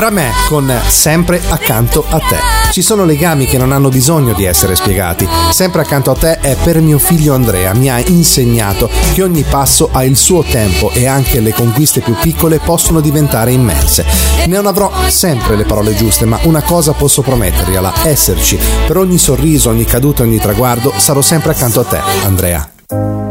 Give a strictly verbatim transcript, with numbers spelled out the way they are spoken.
tra me con Sempre accanto a te. Ci sono legami che non hanno bisogno di essere spiegati. Sempre accanto a te è per mio figlio Andrea. Mi ha insegnato che ogni passo ha il suo tempo e anche le conquiste più piccole possono diventare immense. Non avrò sempre le parole giuste, ma una cosa posso promettergliela: esserci. Per ogni sorriso, ogni caduta, ogni traguardo sarò sempre accanto a te, Andrea.